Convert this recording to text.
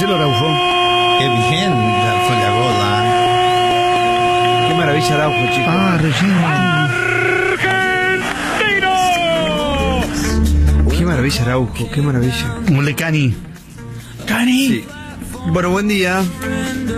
Marcelo Araujo. Qué bien fue la boda. Qué maravilla Araujo, chicos. Ah, relleno. Qué maravilla Araujo, qué maravilla. Mulecani. Cani. Sí. Bueno, buen día.